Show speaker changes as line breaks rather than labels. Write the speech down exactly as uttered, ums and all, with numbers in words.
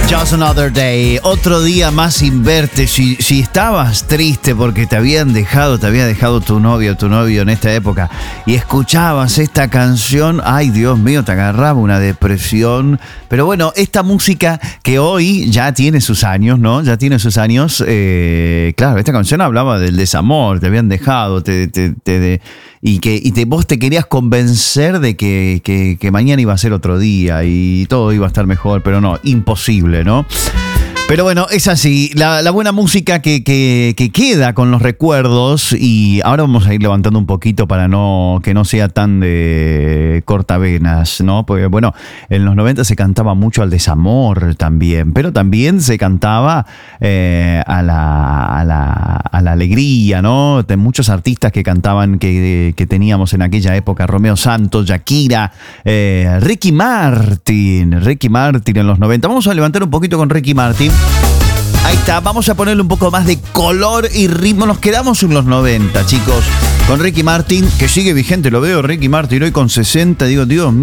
Just another day, otro día más sin verte. Si, si estabas triste porque te habían dejado, te había dejado tu novio, tu novio en esta época, y escuchabas esta canción, ay Dios mío, te agarraba una depresión. Pero bueno, esta música que hoy ya tiene sus años, ¿no? Ya tiene sus años. Eh, claro, esta canción hablaba del desamor, te habían dejado, te, te, te, de, y que y te, vos te querías convencer de que, que, que mañana iba a ser otro día y todo iba a estar mejor, pero no, imposible, ¿no? Pero bueno, es así, la, la buena música que, que, que queda con los recuerdos, y ahora vamos a ir levantando un poquito para no que no sea tan de cortavenas, ¿no? Porque bueno, en los noventa se cantaba mucho al desamor también, pero también se cantaba eh, a, la, a, la, a la alegría, ¿no? De muchos artistas que cantaban, que, que teníamos en aquella época, Romeo Santos, Shakira, eh, Ricky Martin, Ricky Martin en los noventa. Vamos a levantar un poquito con Ricky Martin. Ahí está, vamos a ponerle un poco más de color y ritmo. Nos quedamos en los noventa, chicos, con Ricky Martin, que sigue vigente. Lo veo, Ricky Martin hoy con sesenta, digo, Dios mío.